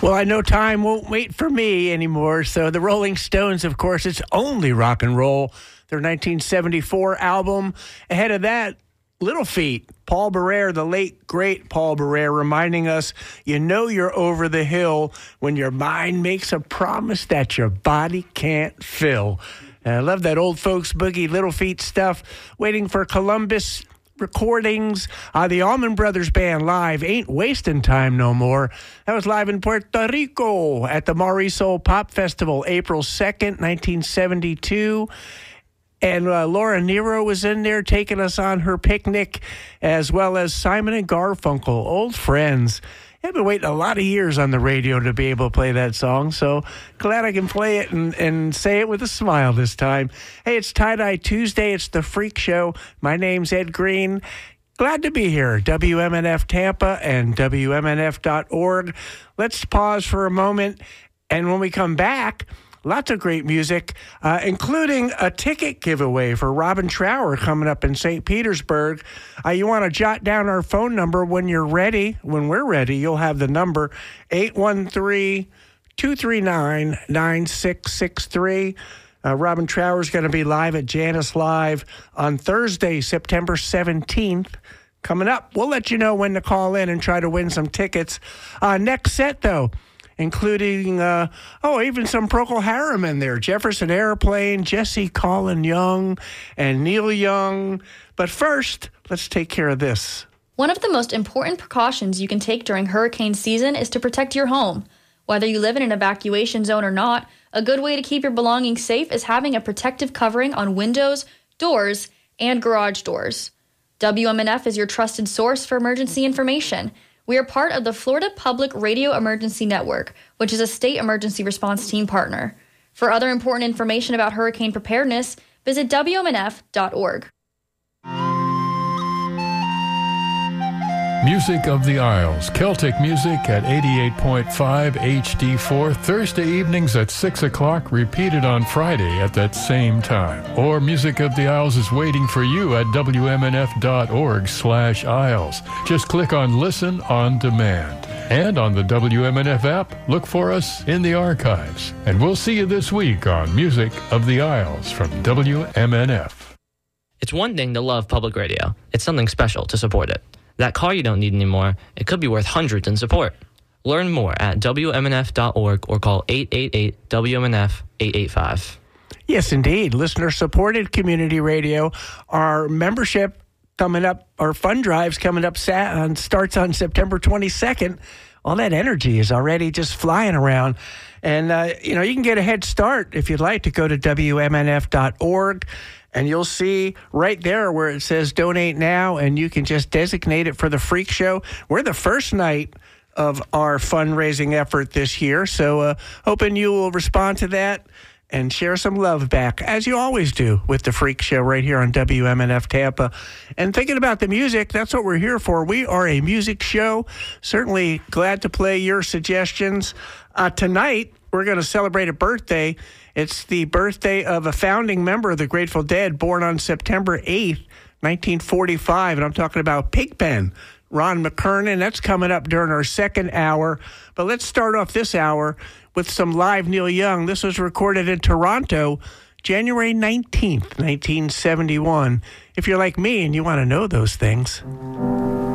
Well, I know time won't wait for me anymore. So the Rolling Stones, of course, it's only rock and roll. Their 1974 album. Ahead of that, Little Feat, Paul Barrere, the late, great Paul Barrere, reminding us, you know you're over the hill when your mind makes a promise that your body can't fill. And I love that old folks boogie, Little Feat stuff. Waiting for Columbus recordings. The Allman Brothers Band live, Ain't Wasting Time No More. That was live in Puerto Rico at the Marisol Pop Festival, April 2nd, 1972. And Laura Nyro was in there taking us on her picnic, as well as Simon and Garfunkel, old friends. I've been waiting a lot of years on the radio to be able to play that song, so glad I can play it and say it with a smile this time. Hey, it's Tie-Dye Tuesday. It's the Freak Show. My name's Ed Green. Glad to be here. WMNF Tampa and WMNF.org. Let's pause for a moment, and when we come back, lots of great music, including a ticket giveaway for Robin Trower coming up in St. Petersburg. You want to jot down our phone number when you're ready. When we're ready, you'll have the number 813-239-9663. Robin Trower's going to be live at Janice Live on Thursday, September 17th. Coming up, we'll let you know when to call in and try to win some tickets. Next set, though, including, even some Procol Harum in there. Jefferson Airplane, Jesse Colin Young, and Neil Young. But first, let's take care of this. One of the most important precautions you can take during hurricane season is to protect your home. Whether you live in an evacuation zone or not, a good way to keep your belongings safe is having a protective covering on windows, doors, and garage doors. WMNF is your trusted source for emergency information. We are part of the Florida Public Radio Emergency Network, which is a state emergency response team partner. For other important information about hurricane preparedness, visit WMNF.org. Music of the Isles, Celtic music at 88.5 HD4, Thursday evenings at 6 o'clock, repeated on Friday at that same time. Or Music of the Isles is waiting for you at WMNF.org/Isles. Just click on Listen on Demand. And on the WMNF app, look for us in the archives. And we'll see you this week on Music of the Isles from WMNF. It's one thing to love public radio. It's something special to support it. That car you don't need anymore, it could be worth hundreds in support. Learn more at WMNF.org or call 888-WMNF-885. Yes, indeed. Listener-supported community radio. Our membership coming up, our fund drive's coming up, starts on September 22nd. All that energy is already just flying around. And, you can get a head start if you'd like to go to WMNF.org. And you'll see right there where it says donate now, and you can just designate it for the Freak Show. We're the first night of our fundraising effort this year, so hoping you will respond to that and share some love back, as you always do with the Freak Show right here on WMNF Tampa. And thinking about the music, that's what we're here for. We are a music show. Certainly glad to play your suggestions. Tonight, we're going to celebrate a birthday. It's the birthday of a founding member of the Grateful Dead, born on September 8th, 1945. And I'm talking about Pigpen, Ron McKernan. That's coming up during our second hour. But let's start off this hour with some live Neil Young. This was recorded in Toronto, January 19th, 1971. If you're like me and you want to know those things.